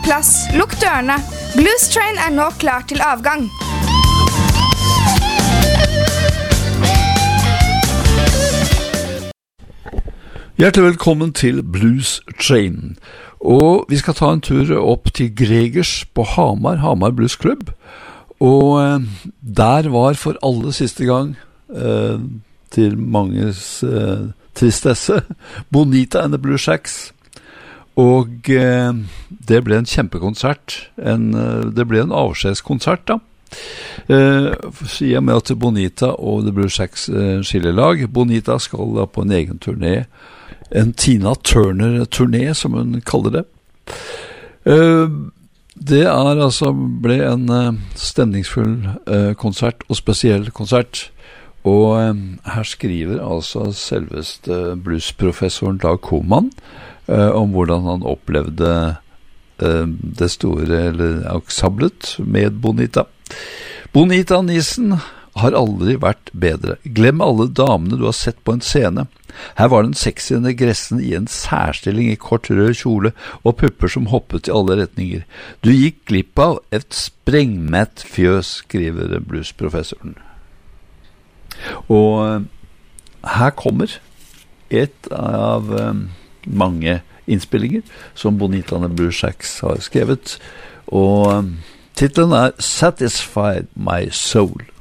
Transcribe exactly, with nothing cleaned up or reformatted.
plass, lukk dørene. Blues Train er nå klar til avgang. Hjertelig velkommen til Blues Train. Og vi skal ta en tur opp til Gregers på Hamar, Hamar Blues Club. Og eh, der var for aller siste gang, eh, til manges eh, tristesse, Bonita and the Blue Shacks. Og eh, det ble en kjempekonsert. En, eh, det ble en avskjedskonsert da. Eh, sier jeg med at Bonita og The Blue Shacks eh, skillelag. Bonita skal da på en egen turné. En Tina Turner-turné, som hun kaller det. Uh, det er altså, ble en uh, stemningsfull uh, konsert, og spesiell konsert. Og uh, her skriver altså selveste bluesprofessoren Dag Koman uh, om hvordan han opplevde uh, det store, eller ensemblet med Bonita. Bonita Nissen har aldri vært bedre. Glem alle damene du har sett på en scene. Her var den sexy negressen i en særstilling i kort rød kjole og pupper som hoppet i alle retninger. Du gikk glipp av et sprengmett fjøs, skriver bluesprofessoren. Og her kommer et av um, mange innspillinger som Bonita and the Blue Shacks har skrevet. Og um, titlen er Satisfied My Soul.